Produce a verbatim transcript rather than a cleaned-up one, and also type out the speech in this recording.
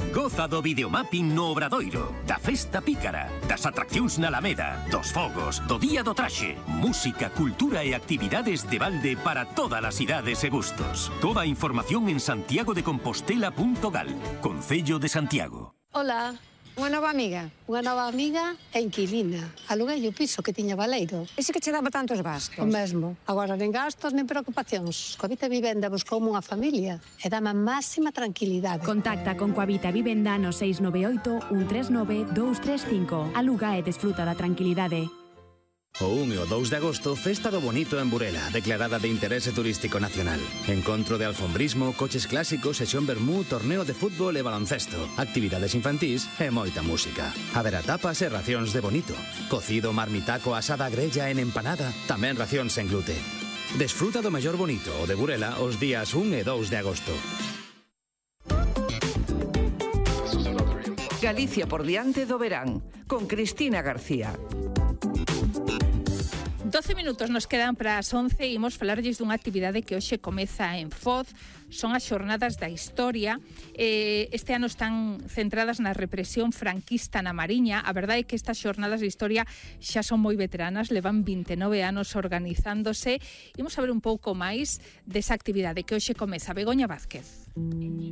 Goza do videomapping no Obradoiro, da Festa Pícara, das atraccións na Alameda, dos fogos, do Día do Traxe, música, cultura e actividades de balde para todas as idades e gustos. Toda a información en santiago de compostela punto gal, Concello de Santiago. Hola, unha nova amiga, unha nova amiga e inquilina. Aluguei o piso que tiña baleiro. Ese que che daba tantos gastos? O mesmo. Agora nen gastos nen preocupacións. Coavita Vivenda buscoume unha familia e dame a máxima tranquilidade. Contacta con Coavita Vivenda no seis nove oito, un tres nove, dous tres cinco. Aluga e desfruta da tranquilidade. O un e o dous de agosto, Festa do Bonito en Burela, declarada de interese turístico nacional. Encontro de alfombrismo, coches clásicos, sesión vermú, torneo de fútbol e baloncesto, actividades infantís e moita música. Haberá tapas e racións de bonito. Cocido, marmitaco, asada a grella en empanada, tamén racións en glute. Desfruta do mellor bonito o de Burela os días un e dous de agosto. Galicia por diante do verán, con Cristina García. doce minutos nos quedan para as once e imos falarlles dunha actividade que hoxe comeza en Foz. Son as xornadas da historia. Eh, este ano están centradas na represión franquista na Mariña. A verdade é que estas xornadas de historia xa son moi veteranas, levan vinte e nove anos organizándose. Imos saber un pouco máis desa actividade que hoxe comeza. Begoña Vázquez.